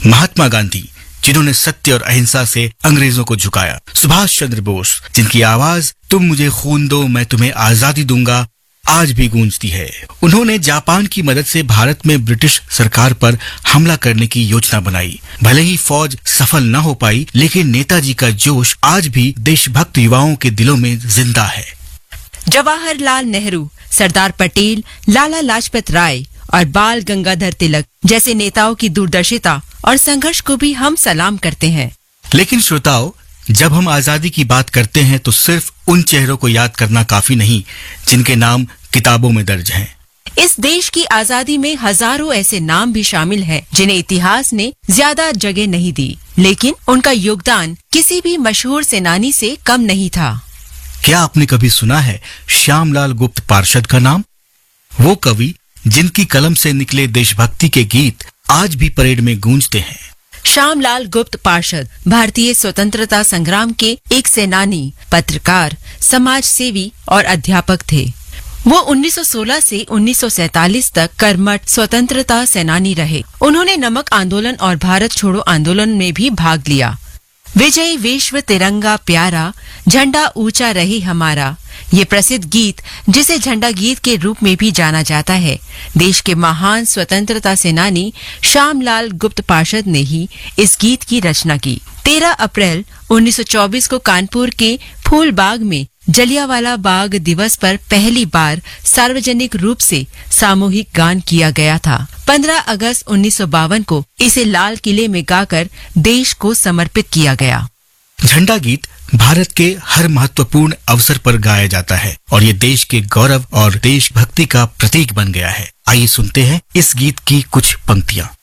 महात्मा गांधी, जिन्होंने सत्य और अहिंसा से अंग्रेजों को झुकाया। सुभाष चंद्र बोस, जिनकी आवाज तुम मुझे खून दो मैं तुम्हें आजादी दूंगा आज भी गूंजती है। उन्होंने जापान की मदद से भारत में ब्रिटिश सरकार पर हमला करने की योजना बनाई। भले ही फौज सफल न हो पाई, लेकिन नेताजी का जोश आज भी देशभक्त युवाओं के दिलों में जिंदा है। जवाहरलाल नेहरू, सरदार पटेल, लाला लाजपत राय और बाल गंगाधर तिलक जैसे नेताओं की दूरदर्शिता और संघर्ष को भी हम सलाम करते हैं। लेकिन श्रोताओं, जब हम आजादी की बात करते हैं तो सिर्फ उन चेहरों को याद करना काफी नहीं जिनके नाम किताबों में दर्ज हैं। इस देश की आजादी में हजारों ऐसे नाम भी शामिल हैं जिन्हें इतिहास ने ज्यादा जगह नहीं दी, लेकिन उनका योगदान किसी भी मशहूर सेनानी से कम नहीं था। क्या आपने कभी सुना है श्यामलाल गुप्त पार्षद का नाम? वो कवि जिनकी कलम से निकले देशभक्ति के गीत आज भी परेड में गूंजते हैं। श्यामलाल गुप्त पार्षद भारतीय स्वतंत्रता संग्राम के एक सेनानी, पत्रकार, समाज सेवी और अध्यापक थे। वो 1916 से 1947 तक कर्मठ स्वतंत्रता सेनानी रहे। उन्होंने नमक आंदोलन और भारत छोड़ो आंदोलन में भी भाग लिया। विजय विश्व तिरंगा प्यारा, झंडा ऊंचा रहे हमारा, ये प्रसिद्ध गीत, जिसे झंडा गीत के रूप में भी जाना जाता है, देश के महान स्वतंत्रता सेनानी श्यामलाल गुप्त पार्षद ने ही इस गीत की रचना की। 13 अप्रैल 1924 को कानपुर के फूलबाग में जलियांवाला बाग दिवस पर पहली बार सार्वजनिक रूप से सामूहिक गान किया गया था। 15 अगस्त 1952 को इसे लाल किले में गाकर देश को समर्पित किया गया। झंडा गीत भारत के हर महत्वपूर्ण अवसर पर गाया जाता है और ये देश के गौरव और देशभक्ति का प्रतीक बन गया है। आइए सुनते हैं इस गीत की कुछ पंक्तियां।